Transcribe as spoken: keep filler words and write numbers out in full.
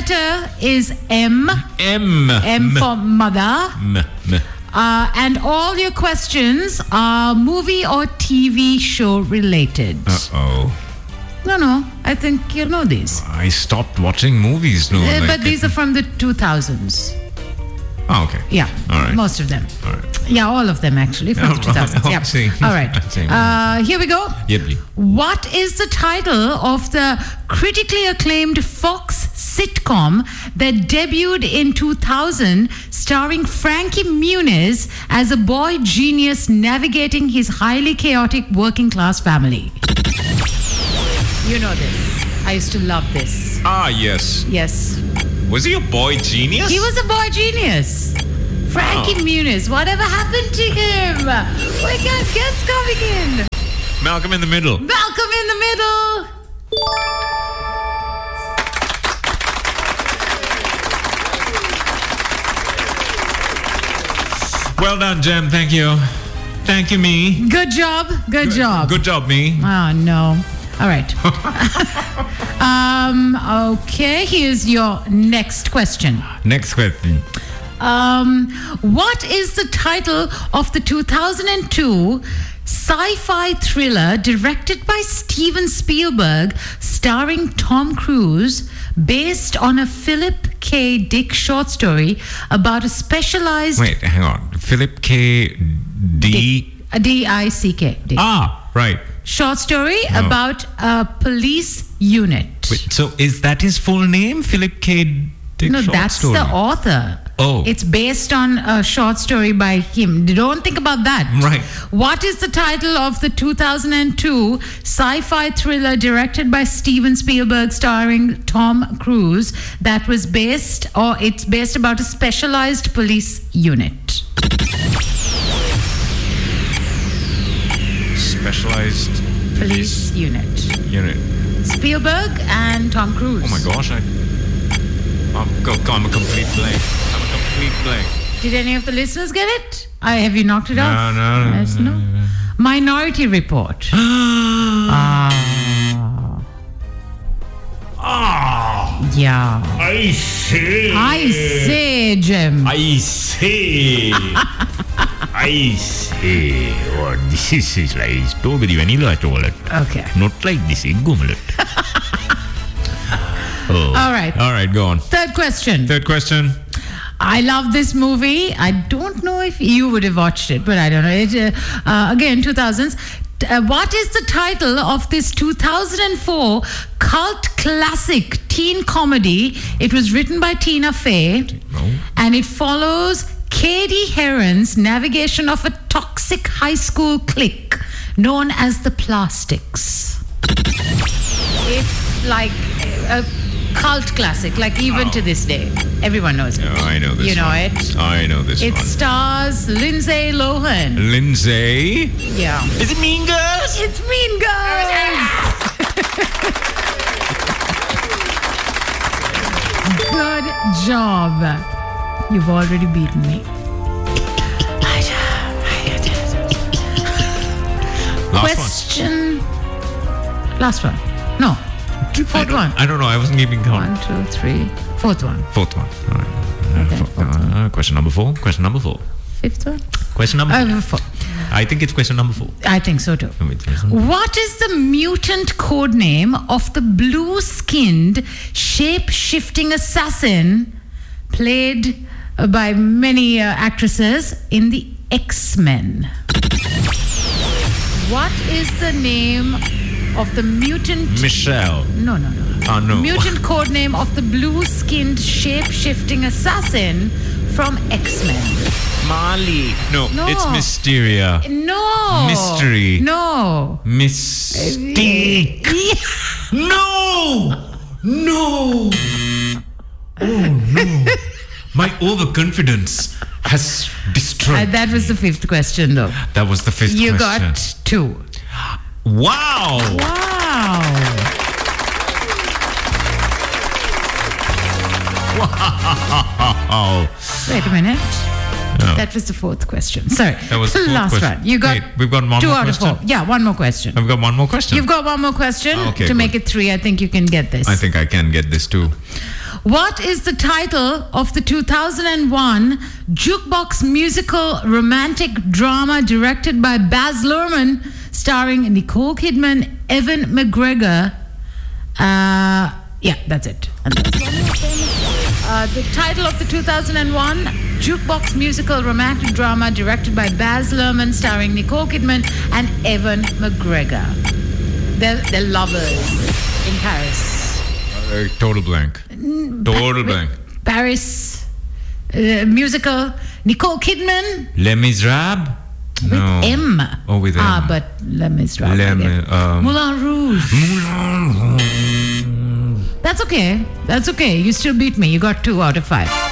letter is M. M. M for mother. M. M. Uh, and all your questions are movie or T V show related. Uh-oh. No, no. I think you know these. I stopped watching movies. No, Uh, like but these it- are from the two thousands. Oh, okay. Yeah. All right. Most of them. All right. Yeah, all of them actually from Oh, the two thousands. I Yeah. see. All right. I see. Uh, here we go. Yep. What is the title of the critically acclaimed Fox sitcom that debuted in two thousand, starring Frankie Muniz as a boy genius navigating his highly chaotic working class family? You know this. I used to love this. Ah, yes. Yes. Was he a boy genius? He was a boy genius. Frankie Oh. Muniz. Whatever happened to him? We got guests coming in. Malcolm in the Middle. Malcolm in the middle. Well done, Jem. Thank you. Thank you, me. Good job. Good, job. Good job, me. Oh, no. All right. um, okay, here's your next question. Next question. Um, what is the title of the two thousand two sci-fi thriller directed by Steven Spielberg, starring Tom Cruise, based on a Philip K. Dick short story about a specialized... Wait, hang on. Philip K. D. A D I C K. Dick. Ah, right. Short story No. about a police unit. Wait, so is that his full name? Philip K. Dick No, short that's story? the author. Oh. It's based on a short story by him. Don't think about that. Right. What is the title of the two thousand two sci-fi thriller directed by Steven Spielberg, starring Tom Cruise, that was based, or it's based about a specialized police unit? Specialized Police unit. unit. Spielberg and Tom Cruise. Oh my gosh, I, I'm, go- I'm a complete blank. I'm a complete blank. Did any of the listeners get it? I have you knocked it No, off? no, no, Yes, no, no. Minority Report. Ah. Ah, Yeah. I see. I say, Jim. I see. I see. Oh, this is like strawberry vanilla chocolate. Okay. Not like this egg omelette. Oh. All right. All right, go on. Third question. Third question. I love this movie. I don't know if you would have watched it, but I don't know. It, uh, uh, again, two thousands. Uh, what is the title of this two thousand four cult classic teen comedy? It was written by Tina Fey, No. and it follows Katie Heron's navigation of a toxic high school clique known as the Plastics. It's like a cult classic, like even Oh. to this day. Everyone knows it. Oh, I know this You know one. it? I know this It one. stars Lindsay Lohan. Lindsay. Yeah. Is it Mean Girls? It's Mean Girls! Good job. You've already beaten me. Last Question. Last one. No. one. I Fourth don't- one. I don't know. I wasn't keeping count. One, two, three. Fourth one. Fourth one. All right. Uh, Okay, fo- fourth uh, question number four. Question number four. Fifth one. Question number four. Uh, four. I think it's question number four. I think so too. Wait, listen. What is the mutant code name of the blue-skinned, shape-shifting assassin played uh, by many uh, actresses in the X-Men? What is the name of the mutant... Michelle. No, no, no. Oh, no. Mutant code name of the blue-skinned, shape-shifting assassin from X-Men. Marley. No, No. it's Mysteria. No. Mystery. No. Mystique. No! No! Oh, no. My overconfidence has destroyed. Uh, that was the fifth question, though. That was the fifth You question. got two. Wow! Wow. Wow. Wait a minute. Oh. That was the fourth question. Sorry. That was the fourth last question. one. You got Wait, we've got one two more out question? of four. Yeah, one more question. I've got one more question. You've got one more question Okay, to good. make it three. I think you can get this. I think I can get this too. What is the title of the two thousand one jukebox musical romantic drama directed by Baz Luhrmann, starring Nicole Kidman, Evan McGregor? Uh, yeah, that's it. And that's uh, the title of the two thousand one jukebox musical romantic drama directed by Baz Luhrmann, starring Nicole Kidman and Evan McGregor. They're, they're lovers in Paris. Uh, total blank. Total Pa- blank. Paris uh, musical. Nicole Kidman. Les Miserables? With No. M. Oh, with Ah, M. but Les Miserables. Les I Mi- get. um, Moulin Rouge. Moulin Rouge. That's okay. That's okay. You still beat me. You got two out of five.